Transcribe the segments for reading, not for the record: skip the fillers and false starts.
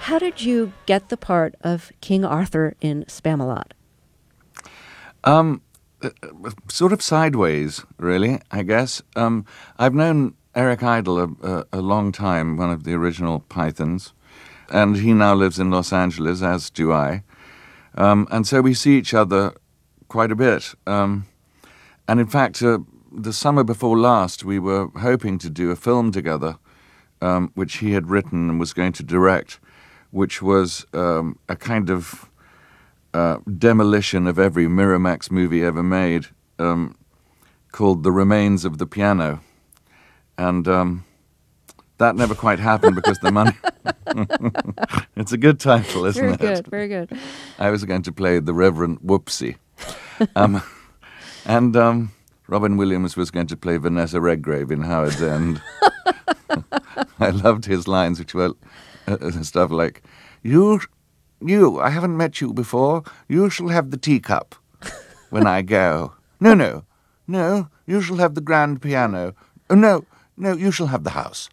How did you get the part of King Arthur in Spamalot? Um, Sort of sideways, really, I guess. I've known Eric Idle a long time, one of the original Pythons, and he now lives in Los Angeles, as do I. And so we see each other quite a bit. And in fact, the summer before last, we were hoping to do a film together, which he had written and was going to direct, which was a kind of demolition of every Miramax movie ever made, called The Remains of the Piano. And that never quite happened because the money... It's a good title, isn't it? Very good, very good. I was going to play the Reverend Whoopsie. And Robin Williams was going to play Vanessa Redgrave in Howard's End. I loved his lines, which were stuff like, You, I haven't met you before. You shall have the teacup when I go. No, you shall have the grand piano. Oh, no, you shall have the house.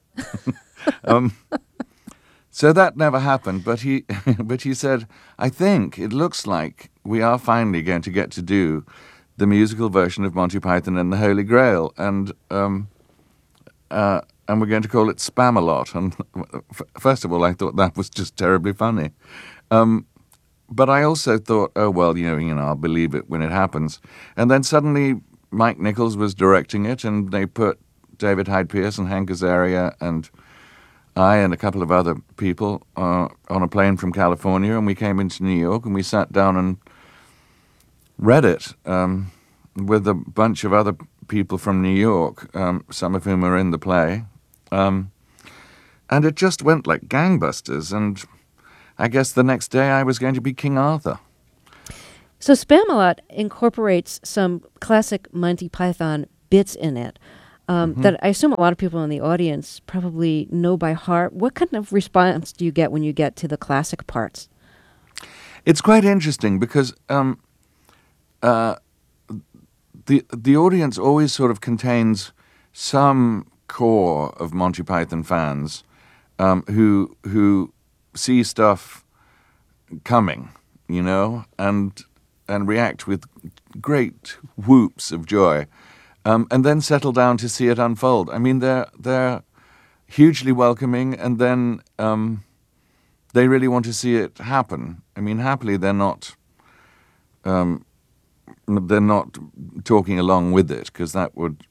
So that never happened, but he said, I think it looks like we are finally going to get to do the musical version of Monty Python and the Holy Grail, and we're going to call it Spamalot. And first of all, I thought that was just terribly funny. But I also thought, oh, well, I'll believe it when it happens. And then suddenly Mike Nichols was directing it, and they put David Hyde Pierce and Hank Azaria and I and a couple of other people on a plane from California, and we came into New York, and we sat down and read it with a bunch of other people from New York, some of whom are in the play. And it just went like gangbusters, and I guess the next day I was going to be King Arthur. So Spamalot incorporates some classic Monty Python bits in it that I assume a lot of people in the audience probably know by heart. What kind of response do you get when you get to the classic parts? It's quite interesting because the audience always sort of contains some core of Monty Python fans who see stuff coming, and react with great whoops of joy, and then settle down to see it unfold. I mean, they're hugely welcoming, and then they really want to see it happen. I mean, happily, they're not talking along with it, because that would,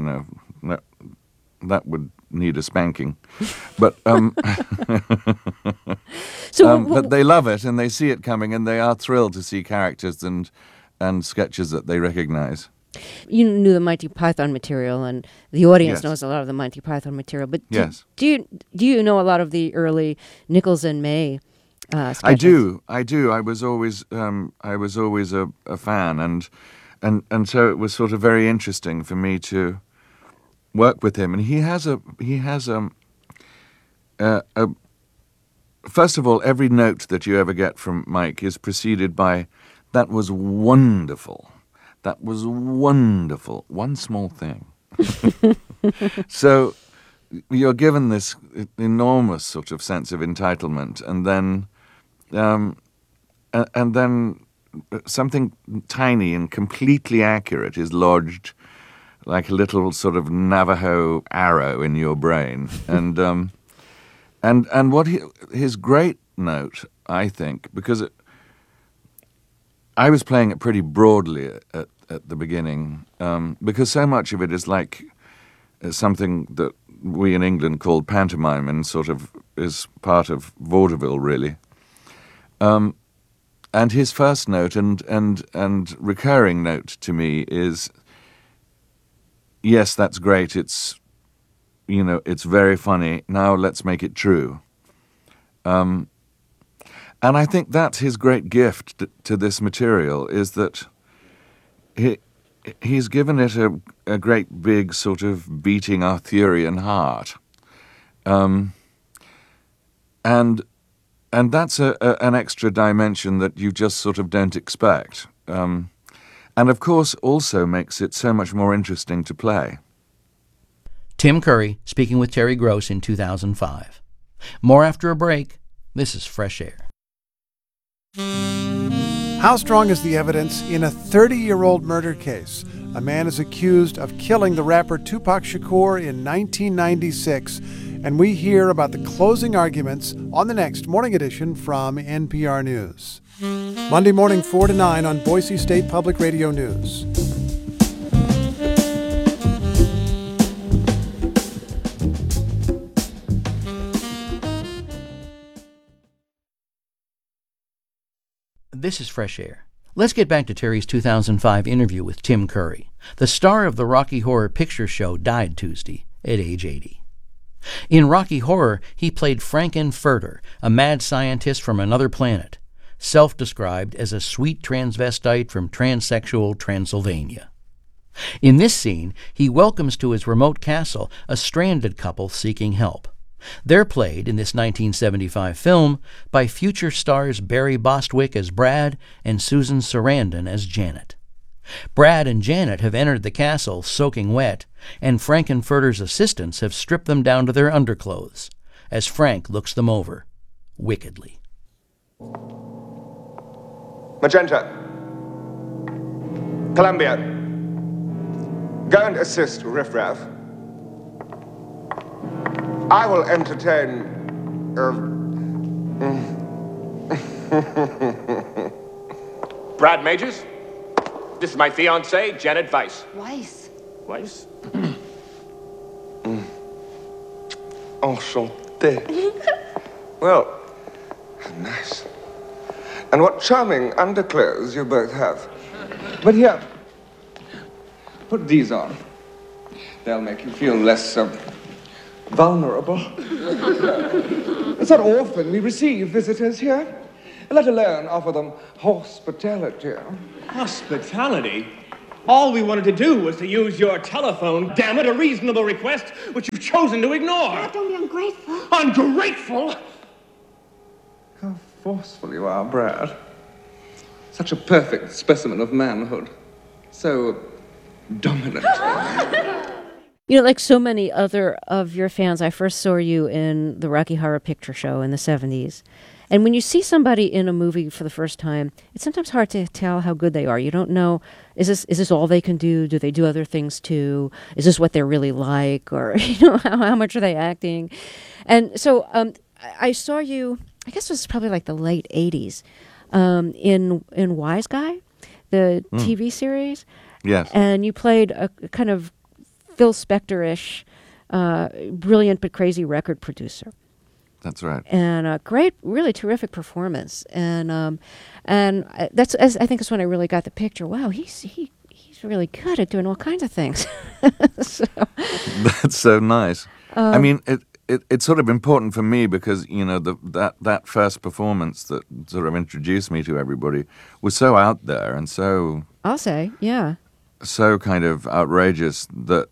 that would need a spanking. But but they love it, and they see it coming, and they are thrilled to see characters and sketches that they recognize. You knew the Monty Python material, and the audience Yes. knows a lot of the Monty Python material. But Yes. do you know a lot of the early Nichols and May sketches? I do. I was always a fan, and so it was sort of very interesting for me to work with him. And he has first of all, every note that you ever get from Mike is preceded by, "That was wonderful. That was wonderful. One small thing." So you're given this enormous sort of sense of entitlement, and then something tiny and completely accurate is lodged like a little sort of Navajo arrow in your brain. And what his great note, I think, because I was playing it pretty broadly at the beginning, because so much of it is like something that we in England called pantomime, and sort of is part of vaudeville, really. And his first note and recurring note to me is, yes, that's great. It's very funny. Now let's make it true. And I think that's his great gift to this material, is that he's given it a great big sort of beating Arthurian heart. And that's an extra dimension that you just sort of don't expect. And of course also makes it so much more interesting to play. Tim Curry speaking with Terry Gross in 2005. More after a break. This is Fresh Air. How strong is the evidence in a 30-year-old murder case? A man is accused of killing the rapper Tupac Shakur in 1996, and we hear about the closing arguments on the next Morning Edition from NPR News. Monday morning, 4 to 9 on Boise State Public Radio News. This is Fresh Air. Let's get back to Terry's 2005 interview with Tim Curry. The star of the Rocky Horror Picture Show died Tuesday at age 80. In Rocky Horror, he played Frank-N-Furter, a mad scientist from another planet, self-described as a sweet transvestite from transsexual Transylvania. In this scene, he welcomes to his remote castle a stranded couple seeking help. They're played in this 1975 film by future stars Barry Bostwick as Brad and Susan Sarandon as Janet. Brad and Janet have entered the castle soaking wet, and Frank-N-Furter's assistants have stripped them down to their underclothes, as Frank looks them over, wickedly. Magenta. Columbia. Go and assist Riff-Raff. I will entertain... Brad Majors. This is my fiancée, Janet Weiss. Weiss. Weiss? Enchanté. Well, nice. And what charming underclothes you both have. But here, put these on. They'll make you feel less vulnerable. It's not often we receive visitors here, let alone offer them hospitality. Hospitality? All we wanted to do was to use your telephone. Damn it, a reasonable request, which you've chosen to ignore. Dad, don't be ungrateful. Ungrateful? How forceful you are, Brad. Such a perfect specimen of manhood. So dominant. You know, like so many other of your fans, I first saw you in the Rocky Horror Picture Show in the 70s. And when you see somebody in a movie for the first time, it's sometimes hard to tell how good they are. You don't know, is this all they can do? Do they do other things too? Is this what they're really like? Or, how much are they acting? And so I saw you, I guess it was probably like the late 80s, in Wise Guy, the TV series. Yes. And you played a kind of Phil Spector-ish, brilliant but crazy record producer. That's right. And a great, really terrific performance. And that's, I think, that's when I really got the picture. Wow, he's really good at doing all kinds of things. So. That's so nice. I mean, it's sort of important for me because that first performance that sort of introduced me to everybody was so out there and so. I'll say, yeah. So kind of outrageous that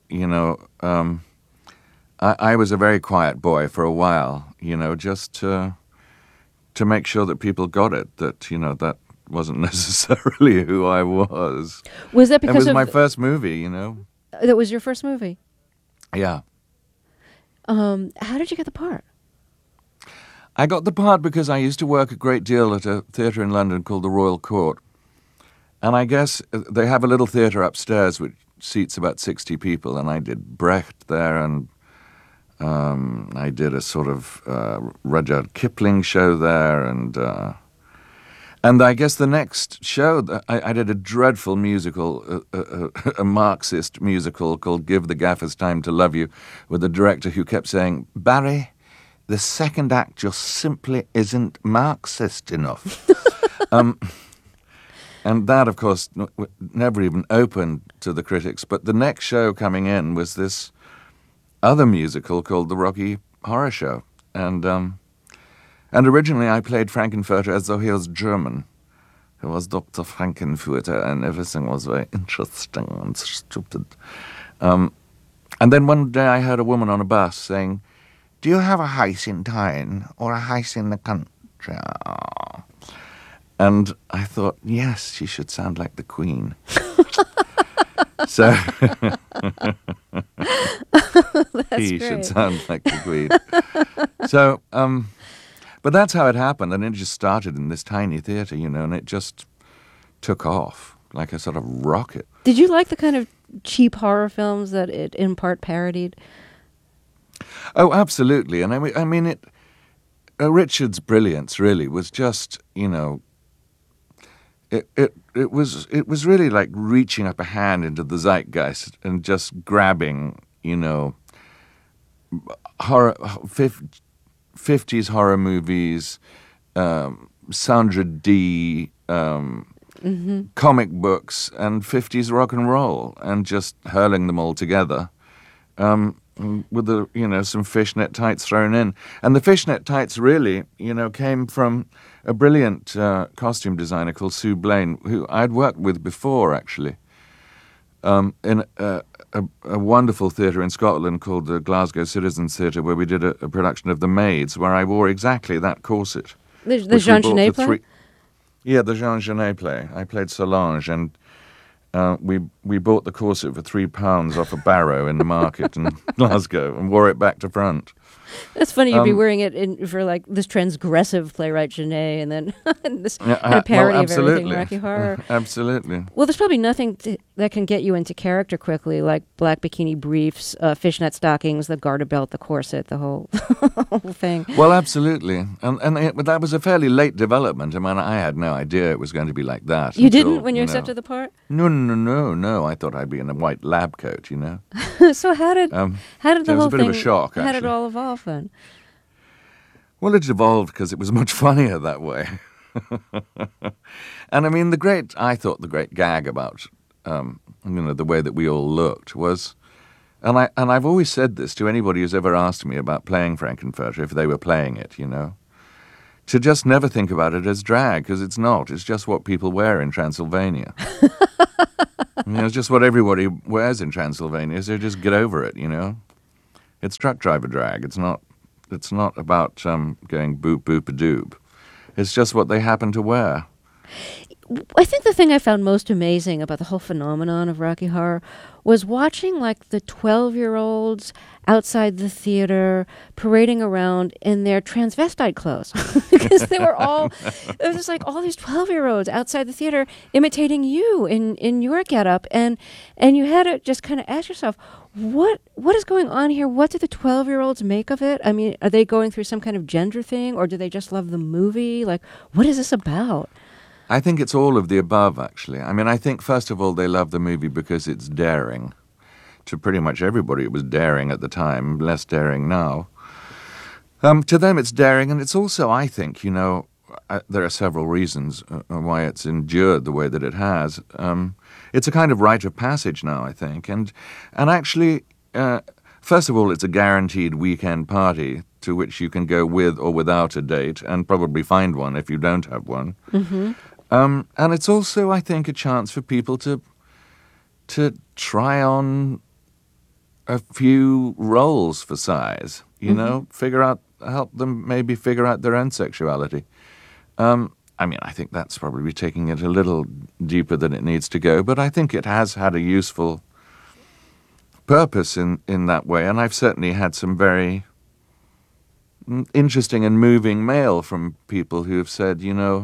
I was a very quiet boy for a while, just to make sure that people got it, that that wasn't necessarily who I was. Was that because it was my first movie, That was your first movie? Yeah. How did you get the part? I got the part because I used to work a great deal at a theatre in London called the Royal Court. And I guess they have a little theatre upstairs which seats about 60 people, and I did Brecht there, and I did a sort of Rudyard Kipling show there, and I guess the next show, I did a dreadful musical, a Marxist musical called Give the Gaffers Time to Love You, with a director who kept saying, Barry, the second act just simply isn't Marxist enough. And that, of course, never even opened to the critics. But the next show coming in was this other musical called The Rocky Horror Show. And originally I played Frank-N-Furter as though he was German. He was Dr. Frank-N-Furter, and everything was very interesting and stupid. And then one day I heard a woman on a bus saying, do you have a house in town or a house in the country? And I thought, yes, she should sound like the Queen. So he should sound like the Queen. So, But that's how it happened, and it just started in this tiny theatre, and it just took off like a sort of rocket. Did you like the kind of cheap horror films that it in part parodied? Oh, absolutely. And I mean Richard's brilliance really was just, it was really like reaching up a hand into the zeitgeist and just grabbing, horror 50s horror movies, Sandra Dee, comic books, and 50s rock and roll, and just hurling them all together. With some fishnet tights thrown in. And the fishnet tights really, came from a brilliant costume designer called Sue Blaine, who I'd worked with before, actually, in a wonderful theatre in Scotland called the Glasgow Citizens Theatre, where we did a production of The Maids, where I wore exactly that corset. The Jean Genet play? Yeah, the Jean Genet play. I played Solange, and we bought the corset for £3 off a barrow in the market in Glasgow and wore it back to front. That's funny. You'd be wearing it for like this transgressive playwright Genet, and then this kind of parody of everything Rocky Horror. Absolutely. Well, there's probably nothing that can get you into character quickly, like black bikini briefs, fishnet stockings, the garter belt, the corset, the whole whole thing. Well, absolutely, but that was a fairly late development. I mean, I had no idea it was going to be like that. You didn't when you accepted the part? No. I thought I'd be in a white lab coat, So how did the it whole was a bit thing? of a shock, How did it actually. all evolve then? Well, it evolved because it was much funnier that way. And I mean, I thought the great gag about, the way that we all looked was, and I've always said this to anybody who's ever asked me about playing Frankenfurter, if they were playing it, to just never think about it as drag, because it's not. It's just what people wear in Transylvania. It's just what everybody wears in Transylvania, so just get over it, It's truck driver drag. It's not about going boop boop a doob. It's just what they happen to wear. I think the thing I found most amazing about the whole phenomenon of Rocky Horror was watching like the 12-year-olds outside the theater parading around in their transvestite clothes. Because they were it was just like all these 12-year-olds outside the theater imitating you in your getup. And you had to just kind of ask yourself, what is going on here? What do the 12-year-olds make of it? I mean, are they going through some kind of gender thing, or do they just love the movie? Like, what is this about? I think it's all of the above, actually. I mean, I think, first of all, they love the movie because it's daring. To pretty much everybody, it was daring at the time, less daring now. To them, it's daring, and it's also, I think, there are several reasons why it's endured the way that it has. It's a kind of rite of passage now, I think. And actually, first of all, it's a guaranteed weekend party to which you can go with or without a date, and probably find one if you don't have one. Mm-hmm. And it's also, I think, a chance for people to try on a few roles for size, help them maybe figure out their own sexuality. I mean, I think that's probably taking it a little deeper than it needs to go, but I think it has had a useful purpose in that way, and I've certainly had some very interesting and moving mail from people who have said,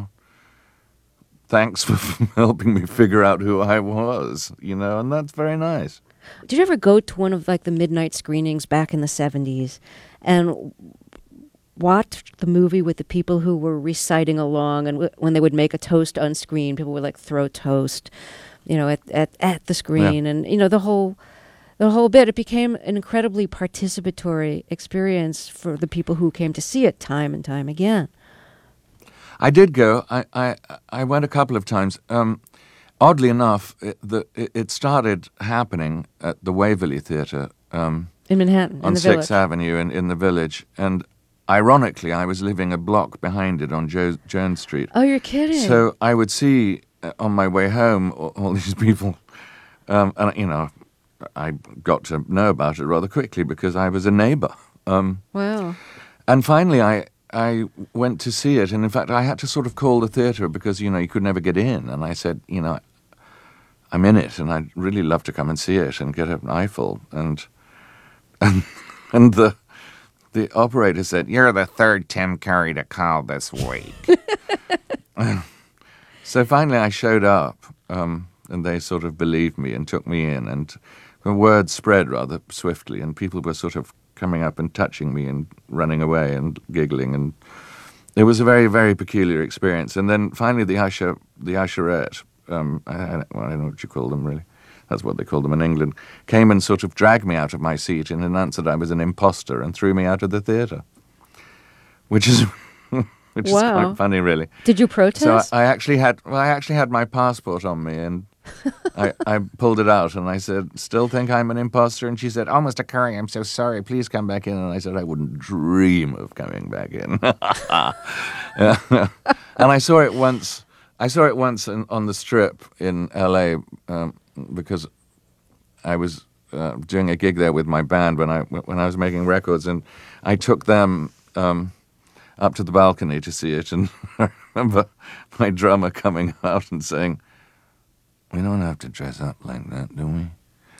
thanks for helping me figure out who I was, and that's very nice. Did you ever go to one of like the midnight screenings back in the 70s and watch the movie with the people who were reciting along, and when they would make a toast on screen, people would like throw toast, at the screen, Yeah. and the whole bit, it became an incredibly participatory experience for the people who came to see it time and time again. I did go. I went a couple of times. Oddly enough, it started happening at the Waverly Theatre In Manhattan, in on the 6th Village. Avenue in the Village, and ironically, I was living a block behind it on Jones Street. Oh, you're kidding. So I would see on my way home all these people, and I got to know about it rather quickly because I was a neighbor. Wow. And finally, I went to see it, and in fact, I had to sort of call the theatre because, you could never get in. And I said, I'm in it, and I'd really love to come and see it and get an eyeful. And the the operator said, "You're the third Tim Curry to call this week." So finally I showed up, and they sort of believed me and took me in, and the word spread rather swiftly, and people were sort of coming up and touching me and running away and giggling, and it was a very, very peculiar experience. And then finally the usherette, I don't know what you call them really, that's what they call them in England, came and sort of dragged me out of my seat and announced that I was an imposter and threw me out of the theatre, which is which is quite funny, really. Did you protest? So I actually had my passport on me, and I pulled it out, and I said, "Still think I'm an imposter?" And she said, "Oh, Mr. Curry, I'm so sorry. Please come back in." And I said, "I wouldn't dream of coming back in." And I saw it once. On the Strip in L.A. Because I was doing a gig there with my band when I was making records, and I took them up to the balcony to see it, and I remember my drummer coming out and saying, "We don't have to dress up like that, do we?"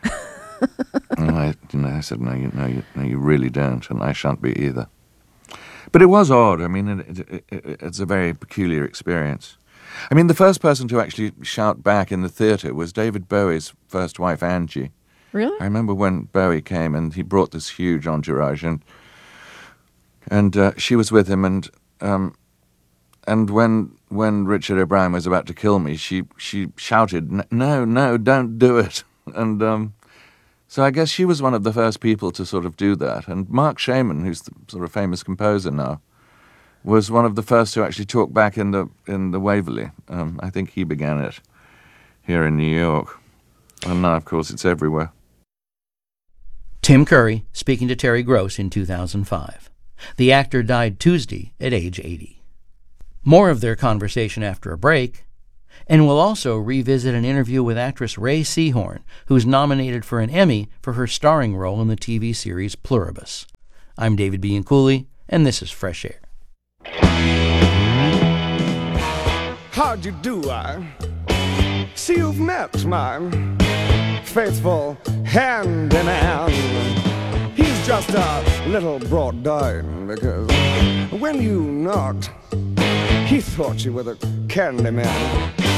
And I said, "No, you really don't, and I shan't be either." But it was odd. I mean, it's a very peculiar experience. I mean, the first person to actually shout back in the theatre was David Bowie's first wife, Angie. Really? I remember when Bowie came, and he brought this huge entourage, and she was with him, and when Richard O'Brien was about to kill me, she shouted, "No, don't do it!" And so I guess she was one of the first people to sort of do that. And Mark Shaman, who's the sort of famous composer now, was one of the first to actually talk back in the Waverly. I think he began it here in New York, and now, of course, it's everywhere. Tim Curry speaking to Terry Gross in 2005. The actor died Tuesday at age 80. More of their conversation after a break, and we'll also revisit an interview with actress Rhea Seehorn, who's nominated for an Emmy for her starring role in the TV series Pluribus. I'm David Bianculli, and this is Fresh Air. How'd you do? I see you've met my faithful hand-in-hand. He's just a little brought down because when you knocked, he thought you were the candy man.